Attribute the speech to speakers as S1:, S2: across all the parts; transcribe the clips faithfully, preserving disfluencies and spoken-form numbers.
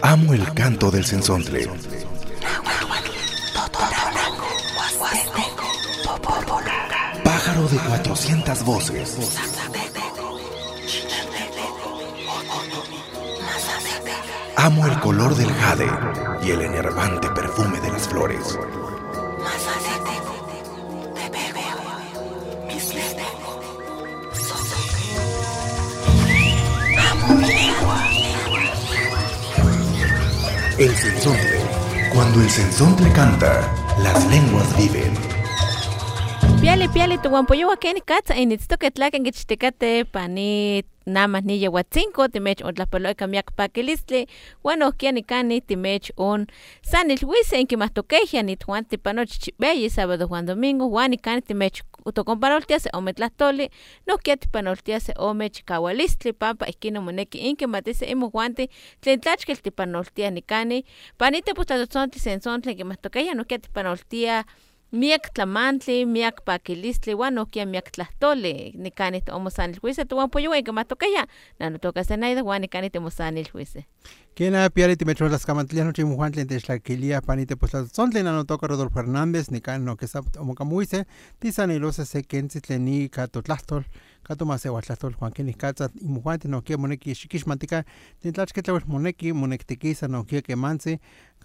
S1: Amo el canto del cenzontle. Pájaro de cuatrocientas voces. Amo el color del jade y el enervante perfume de las flores. El cenzontle. Cuando el cenzontle canta, las lenguas viven.
S2: Piale, piale, tu guampoyo wakeni katsa, en esto que tlacan que chitecate pani namas ni yehuatzinco, timech on tlapaloy kamiak paquilistli, bueno, kiani cani, timech on sanil huise, en que más toqueja, ni tuan tipanoch chibey, sábado, Juan Domingo, Juan cani, timech utokompanoltiase, ome tlastoli, no kia tipanoltiase, ome chikawalistli, pampa, esquino moneki, inke matise, emo guante, tlentlachkel tipanoltia ni cani, panite pues tlatzontli, senzontli, que más toqueja, no kia tipanoltia, miak tlamantli, miak paquilistli, wan okia miak tlahtoli, ni canit omosanil juice, tu wan poyo que más toqueya, na no toca senaida, wan ni canit omosanil juice.
S3: Quena piari timetro las camantlias noche mujuantle entre tlaquilia panite pues las sontle na no toca Rodolfo Hernández, ni can no que sa omocamuise, tisanilosa se kensitle ni cato tlastol, cato maseo tlastol, Juan Kenis Katza, y mujuante no kia moneki shikishmantica, tintlachketlawas moneki, monektequisa no kia que manse,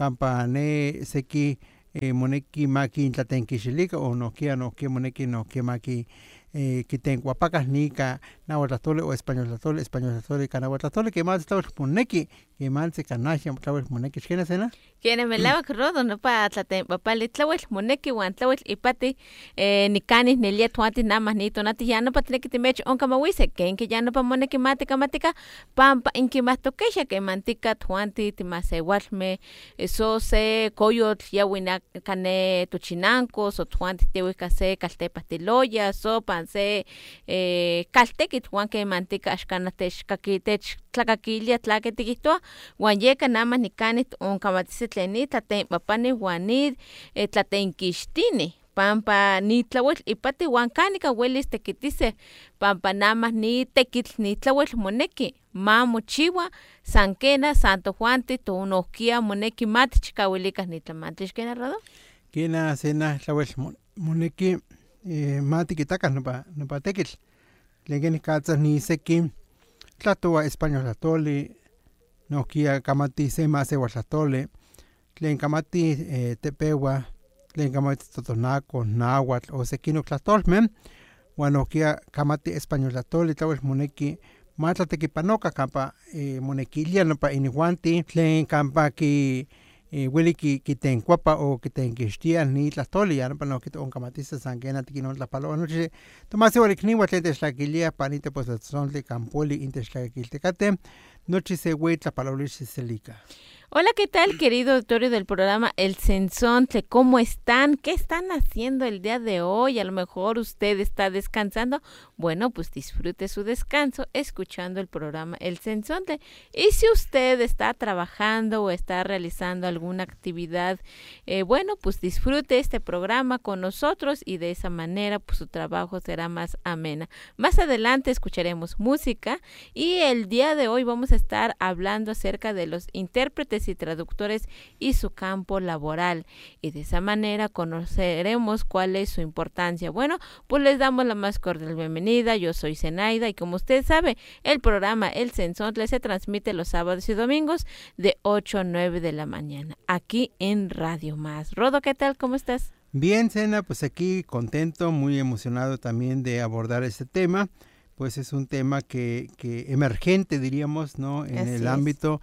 S3: campane seki, Eh, moneki maki tlatenquixilica o no kia no kia moneki no kia maki eh, que ten guapacas nica nahuatlatole o español tlatole español tlatole canahuatlatole que más tlawel moneki que más se canasha tlawel moneki ¿quién cena?
S2: ¿Quién me lava rodo no pa tlaten papali tlawel moneki wan tlawel ipati eh, ni canis ni liet huanti namas ni tonati ya no pa teneki timech onka mawise que que ya no pa moneki matica matica pampa inki más toquecha que mantica huanti timase walme eso se coyot ya wina cane tuchinanco so huanti tewi kase kalte pastiloya so panse eh, kalte kit huan que mantica ashkanatech kakitech tlakakilia tlaketikitoa wan yeka namas ni canis onka matise tleni tlaten papani wanid eh, tlatenkixtini pampa ni tlawel ipati wan kanika welis tekitise pampa namas ni tekitl ni tlawel moneki ma mochiwa sankena Santo Juanti tunokia moneki mat chikawilikas ni tlamantlich kena rodo
S3: kena cena tlawel moneki eh, mati kitaka no pa no pa tekitl legen katsa ni seki tlatoa español tlatoli no kia kamati sema se watlatole tlen kamati eh, tepewa tlen kamati totonaco náhuatl o sekino tlatolmen wan no kia kamati español tlatoli tlawel moneki matlatekipanoka kampa eh, monekilia no pa inihuanti tlen kampa ki eh, weli ki kitenkuapa o kitenkixtia ni tlatoli ya no pa no kito onkamatisa sankena tikino tlapalo noche tomase walikniwa tlen techlakilia panite pues tzontli kampoli intechlakiltekate noche se güey tlapalolish selica.
S2: Hola, ¿qué tal, querido auditorio del programa El Cenzontle? ¿Cómo están? ¿Qué están haciendo el día de hoy? A lo mejor usted está descansando. Bueno, pues disfrute su descanso escuchando el programa El Cenzontle. Y si usted está trabajando o está realizando alguna actividad, eh, bueno, pues disfrute este programa con nosotros y de esa manera pues su trabajo será más amena. Más adelante escucharemos música y el día de hoy vamos a estar hablando acerca de los intérpretes y traductores y su campo laboral, y de esa manera conoceremos cuál es su importancia. Bueno, pues les damos la más cordial bienvenida. Yo soy Zenaida y como usted sabe, el programa El Cenzontle se transmite los sábados y domingos de ocho a nueve de la mañana aquí en Radio Más. Rodo, ¿qué tal? ¿Cómo estás?
S3: Bien, Zena, pues aquí contento, muy emocionado también de abordar este tema. Pues es un tema que, que emergente, diríamos, ¿no? En
S2: Así
S3: el
S2: es.
S3: ámbito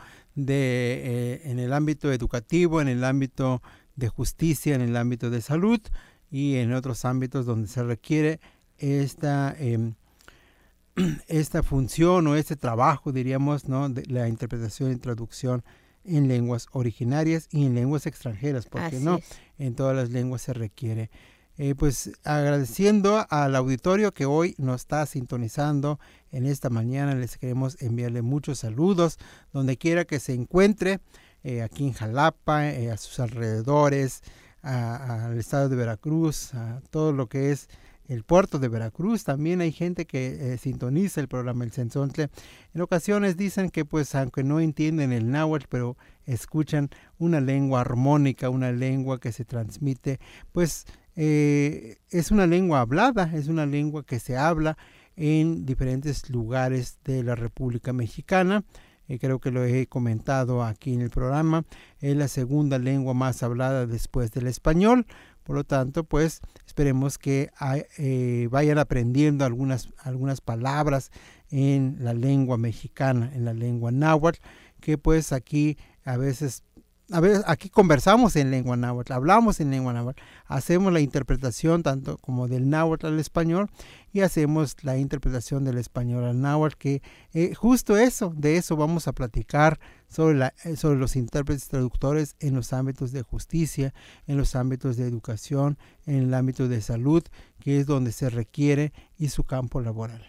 S3: de, eh, en el ámbito educativo, en el ámbito de justicia, en el ámbito de salud y en otros ámbitos donde se requiere esta, eh, esta función o este trabajo, diríamos, ¿no? De la interpretación y traducción en lenguas originarias y en lenguas extranjeras, porque
S2: Así
S3: no,
S2: es.
S3: en todas las lenguas se requiere. Eh, pues agradeciendo al auditorio que hoy nos está sintonizando en esta mañana, les queremos enviarle muchos saludos donde quiera que se encuentre, eh, aquí en Jalapa, eh, a sus alrededores, al estado de Veracruz, a todo lo que es el puerto de Veracruz. También hay gente que eh, sintoniza el programa El Cenzontle. En ocasiones dicen que pues aunque no entienden el náhuatl, pero escuchan una lengua armónica, una lengua que se transmite, pues eh, es una lengua hablada, es una lengua que se habla en diferentes lugares de la República Mexicana. Eh, creo que lo he comentado aquí en el programa, es la segunda lengua más hablada después del español. Por lo tanto, pues esperemos que eh, vayan aprendiendo algunas, algunas palabras en la lengua mexicana, en la lengua náhuatl, que pues aquí a veces, a veces aquí conversamos en lengua náhuatl, hablamos en lengua náhuatl, hacemos la interpretación tanto como del náhuatl al español y hacemos la interpretación del español al náhuatl, que eh, justo eso, de eso vamos a platicar sobre, la, sobre los intérpretes traductores en los ámbitos de justicia, en los ámbitos de educación, en el ámbito de salud, que es donde se requiere, y su campo laboral.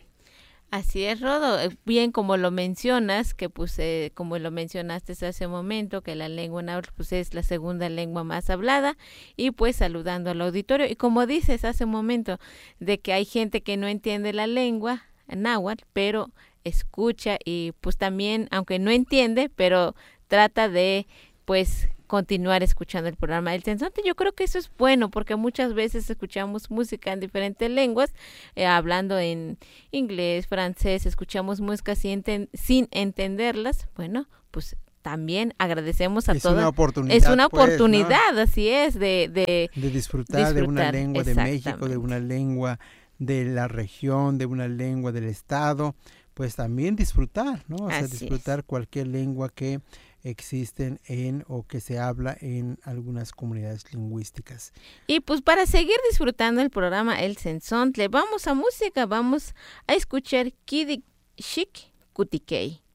S2: Así es, Rodo, bien como lo mencionas, que pues eh, como lo mencionaste hace un momento, que la lengua náhuatl pues es la segunda lengua más hablada, y pues saludando al auditorio, y como dices hace un momento, de que hay gente que no entiende la lengua náhuatl, pero escucha y pues también, aunque no entiende, pero trata de pues continuar escuchando el programa del Cenzontle. Yo creo que eso es bueno, porque muchas veces escuchamos música en diferentes lenguas, eh, hablando en inglés, francés, escuchamos música sin, enten- sin entenderlas. Bueno, pues también agradecemos a todos.
S3: Es una oportunidad.
S2: Es una
S3: pues,
S2: oportunidad,
S3: ¿no?
S2: Así es, de, de,
S3: de disfrutar,
S2: disfrutar
S3: de una lengua de México, de una lengua de la región, de una lengua del estado, pues también disfrutar, ¿no? O sea,
S2: Así
S3: disfrutar
S2: es.
S3: cualquier lengua que existen en o que se habla en algunas comunidades lingüísticas.
S2: Y pues para seguir disfrutando el programa El Cenzontle, vamos a música, vamos a escuchar Kidi Chic Kutikei.